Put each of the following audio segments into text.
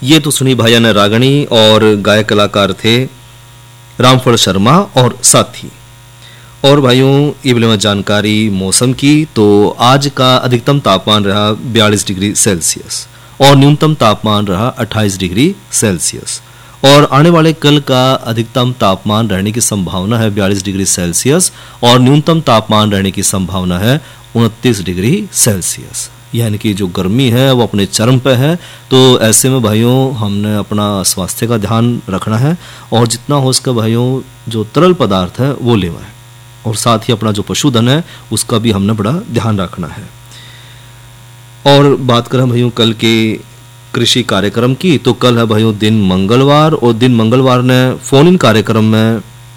ये तो सुनी भाइया ने रागणी और गायक कलाकार थे रामफल शर्मा और साथी। और भाइयों ये बोले जानकारी मौसम की, तो आज का अधिकतम तापमान रहा 42 डिग्री सेल्सियस और न्यूनतम तापमान रहा 28 डिग्री सेल्सियस। और आने वाले कल का अधिकतम तापमान रहने की संभावना है 42 डिग्री सेल्सियस और न्यूनतम तापमान रहने की संभावना है 29 डिग्री सेल्सियस। यानी कि जो गर्मी है वो अपने चरम पे है। तो ऐसे में भाइयों हमने अपना स्वास्थ्य का ध्यान रखना है और जितना हो सके भाइयों जो तरल पदार्थ है वो लेना है और साथ ही अपना जो पशुधन है उसका भी हमने बड़ा ध्यान रखना है। और बात करें भाइयों कल के कृषि कार्यक्रम की, तो कल है भाइयों दिन मंगलवार और दिन मंगलवार ने फोन इन कार्यक्रम में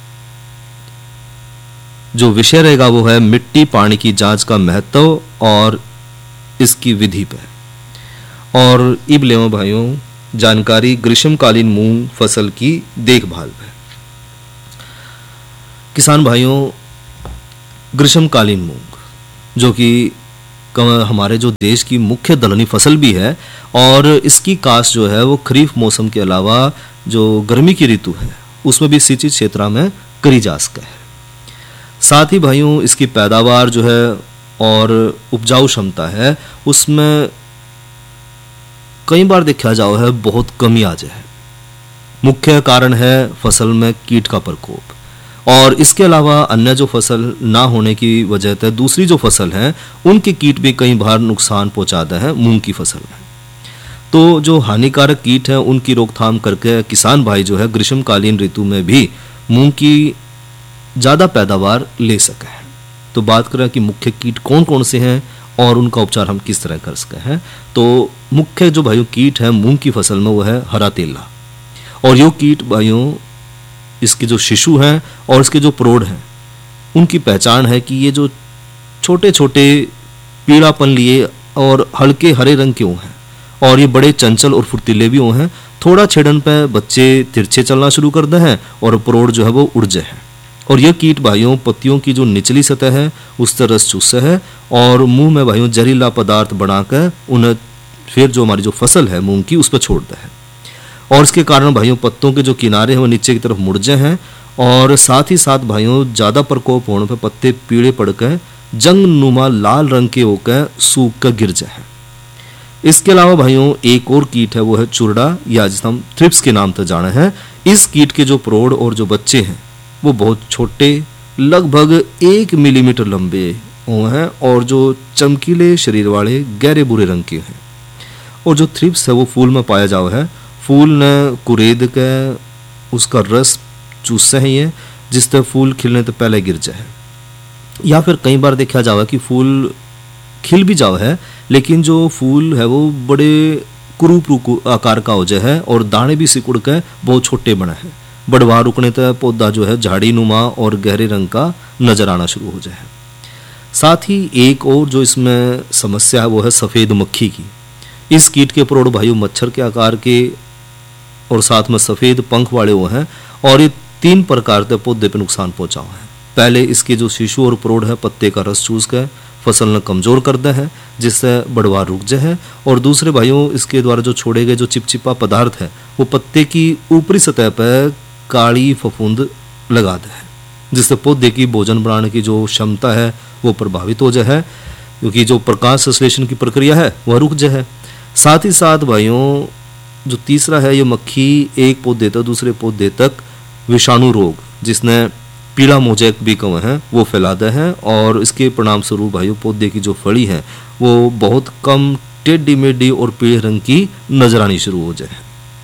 जो विषय रहेगा वो है मिट्टी पानी की जांच का महत्व और इसकी विधि पे। और इब लेवा भाइयों जानकारी ग्रीष्मकालीन मूंग फसल की देखभाल पे। किसान भाइयों ग्रीष्मकालीन मूंग जो कि हमारे जो देश की मुख्य दलहनी फसल भी है और इसकी काश्त जो है वो खरीफ मौसम के अलावा जो गर्मी की ऋतु है उसमें भी सिंचित क्षेत्र में करी जा सके है। साथ ही भाइयों इसकी पैदावार जो है और उपजाऊ क्षमता है उसमें कई बार देखा जाओ है बहुत कमी आ जाए। मुख्य कारण है फसल में कीट का प्रकोप और इसके अलावा अन्य जो फसल ना होने की वजह से दूसरी जो फसल है उनके कीट भी कई बार नुकसान पहुंचाते हैं मूंग की फसल में। तो जो हानिकारक कीट है उनकी रोकथाम करके किसान भाई जो है ग्रीष्मकालीन ऋतु में भी मूंग की ज़्यादा पैदावार ले सके हैं। तो बात करें कि मुख्य कीट कौन कौन से हैं और उनका उपचार हम किस तरह कर सके हैं। तो मुख्य जो भाइयों कीट है मूंग की फसल में वो है हरा तेला। और यो कीट भाइयों इसके जो शिशु हैं और इसके जो प्रौढ़ हैं उनकी पहचान है कि ये जो छोटे छोटे पीलापन लिए और हल्के हरे रंग के हैं और ये बड़े चंचल और फुर्तीले भी हैं। थोड़ा छेड़न पे बच्चे तिरछे चलना शुरू करते हैं और प्रौढ़ जो है वो उड़ जाए है। और यह कीट भाइयों पत्तियों की जो निचली सतह है उस तरह रस चूसते है और मुंह में भाइयों जहरीला पदार्थ बनाकर उन्हें फिर जो हमारी जो फसल है मूंग की उस पर छोड़ता है। और इसके कारण भाइयों पत्तों के जो किनारे हैं वो नीचे की तरफ मुड़ जाए हैं और साथ ही साथ भाइयों ज़्यादा प्रकोप होने पर पत्ते पीले पड़कर जंग नुमा लाल रंग के होकर सूख कर गिर जाए। इसके अलावा भाइयों एक और कीट है वो है चुरडा या जिसे हम थ्रिप्स के नाम से जाने हैं। इस कीट के जो प्रौढ़ और जो बच्चे हैं वो बहुत छोटे लगभग 1 मिलीमीटर लंबे हैं और जो चमकीले शरीर वाले गहरे भूरे रंग के हैं। और जो थ्रिप्स है वो फूल में पाया जाओ है। फूल ने कुरेद के उसका रस चूसते हैं ये जिससे फूल खिलने तो पहले गिर जाए। या फिर कई बार देखा जाओ कि फूल खिल भी जाओ है लेकिन जो फूल है वो बड़े कुरूप आकार का हो जाए है और दाने भी सिकुड़ के बहुत छोटे बने हैं। बढ़वा रुकने तक पौधा जो है झाड़ी नुमा और गहरे रंग का नजर आना शुरू हो जाए। साथ ही एक और जो इसमें समस्या है वो है सफ़ेद मक्खी की। इस कीट के प्रौढ़ भाइयों मच्छर के आकार के और साथ में सफ़ेद पंख वाले वो हैं और ये 3 प्रकार के पौधे पे नुकसान पहुंचाओ है। पहले इसके जो शिशु और प्रौढ़ है पत्ते का रस चूस कर फसल न कमज़ोर करते हैं जिससे बढ़वा रुक जाए। और दूसरे भाइयों इसके द्वारा जो छोड़े गए जो चिपचिपा पदार्थ है वो पत्ते की ऊपरी सतह पर काली फफूंद लगाते हैं जिससे पौधे की भोजन बनाने की जो क्षमता है वो प्रभावित हो जाए क्योंकि जो प्रकाश संश्लेषण की प्रक्रिया है वह रुक जाए। साथ ही साथ भाइयों जो तीसरा है ये मक्खी एक पौधे तक दूसरे पौधे तक विषाणु रोग जिसने पीला मोजैक भी कहा है वो फैलाता है और इसके परिणाम स्वरूप भाइयों पौधे की जो फली है वो बहुत कम टेढ़ी मेढ़ी और पीले रंग की नजर आनी शुरू हो जाए।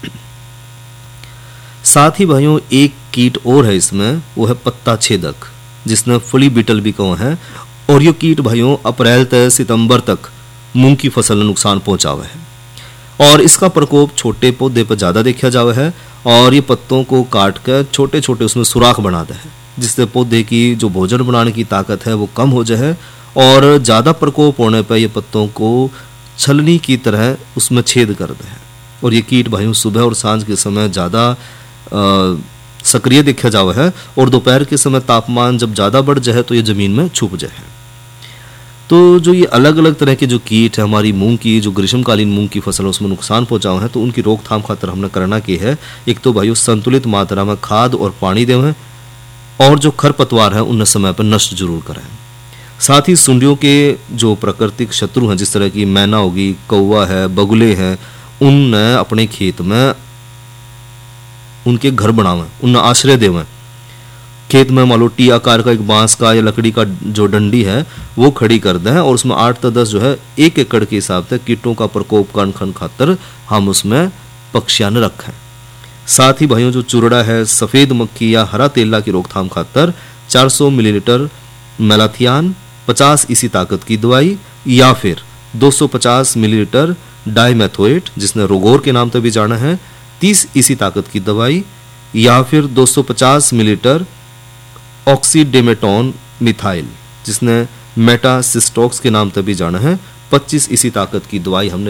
साथ ही भाइयों एक कीट और है इसमें वो है पत्ता छेदक जिसने फली बीटल भी कहा है। और ये कीट भाइयों अप्रैल से सितंबर तक मूंग की फसल में नुकसान पहुंचावा है और इसका प्रकोप छोटे पौधे पर ज़्यादा देखा जावा है और ये पत्तों को काट कर छोटे छोटे उसमें सुराख बनाता है जिससे पौधे की जो भोजन बनाने की ताकत है वो कम हो जाए और ज़्यादा प्रकोप होने पर ये पत्तों को छलनी की तरह उसमें छेद करते हैं। और ये कीट भाइयों सुबह और सांझ के समय ज़्यादा सक्रिय देखा जावा है और दोपहर के समय तापमान जब ज़्यादा बढ़ जाए तो ये ज़मीन में छुप जाए। तो जो ये अलग अलग तरह के जो कीट है हमारी मूंग की, जो ग्रीष्मकालीन मूंग की फसल है उसमें नुकसान पहुंचाओ है, तो उनकी रोकथाम खातर हमने करना की है। एक तो भाइयों संतुलित मात्रा में खाद और पानी देवें, और जो खरपतवार है उन्हें समय पर नष्ट जरूर करें। साथ ही सुंडियों के जो प्राकृतिक शत्रु हैं, जिस तरह की मैना होगी, कौवा है, बगुले हैं, उन्हें अपने खेत में उनके घर बनावें, उन्हें आश्रय देवें। खेत में मान लो टी आकार का एक बांस का या लकड़ी का जो डंडी है वो खड़ी कर दें, और उसमें 8 से 10 जो है 1 एकड़ के हिसाब से कीटों का प्रकोप करने खातर हम उसमें पक्षियान रखें। साथ ही भाइयों जो चुरड़ा है, सफ़ेद मक्खी या हरा तेला की रोकथाम खातर 400 मिलीलीटर मेलाथियान, 50 इसी ताकत की दवाई, या फिर 250 मिलीलीटर डाइमेथोएट जिसने रोगोर के नाम से भी जाना है, 30 इसी ताकत की दवाई, या फिर 250 मिलीलीटर ऑक्सीडेमेटोन मिथाइल जिसने मेटासिस्टॉक्स के नाम से भी जाना है, 25 इसी ताकत की दवाई हमने